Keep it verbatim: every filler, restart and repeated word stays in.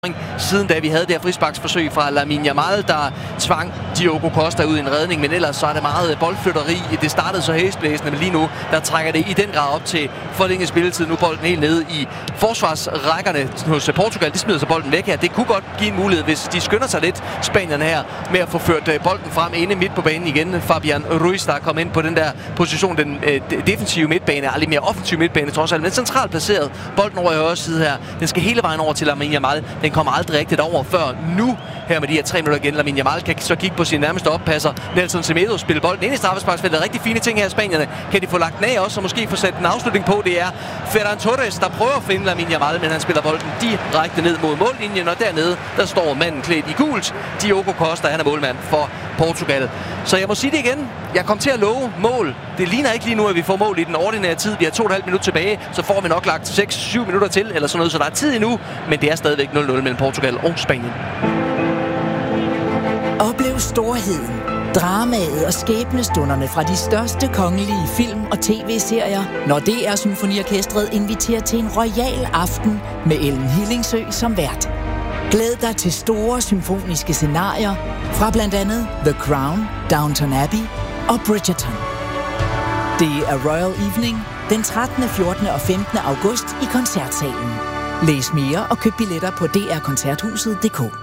Siden da vi havde det her frisparksforsøg fra Lamine Yamal, der tvang Diogo Costa ud i en redning, men ellers så er det meget boldflytteri. Det startede så hæsblæsende, men lige nu der trækker det i den grad op til forlænget spilletid. Nu bolden helt nede i forsvarsrækkerne hos Portugal. De smider så bolden væk her. Det kunne godt give en mulighed, hvis de skynder sig lidt, spanierne her, med at få ført bolden frem inde midt på banen igen. Fabian Ruiz, der er kommet ind på den der position, den øh, defensive midtbane, er lidt mere offensiv midtbane trods alt, men centralt placeret. Bolden over i højre side her, den skal hele vejen over til Lamine Yamal. Den kommer aldrig rigtigt over før nu. Her med de her tre minutter igen. Lamine Yamal kan så kigge på sin nærmeste oppasser. Nelson Semedo spiller bolden ind i straffesparksfeltet. Rigtig fine ting her i Spanierne. Kan de få lagt den af også, og måske få sat en afslutning på? Det er Ferran Torres, der prøver at finde Lamine Yamal, men han spiller bolden direkte ned mod mållinjen, og dernede, der står manden klædt i gult. Diogo Costa, han er målmand for Portugal. Så jeg må sige det igen. Jeg kom til at love mål. Det ligner ikke lige nu, at vi får mål i den ordinære tid. Vi har to og et halvt minut tilbage, så får vi nok lagt seks syv minutter til, eller sådan noget, så der er tid endnu. Men det er stadigvæk nul nul mellem Portugal og Spanien. Oplev storheden, dramaet og skæbnestunderne fra de største kongelige film- og tv-serier, når D R Symfoniorkestret inviterer til en royal aften med Ellen Hillingsø som vært. Glæd dig til store symfoniske scenarier fra blandt andet The Crown, Downton Abbey og Bridgerton. Det er Royal Evening den trettende, fjortende og femtende august i Koncertsalen. Læs mere og køb billetter på d r koncerthuset punktum d k.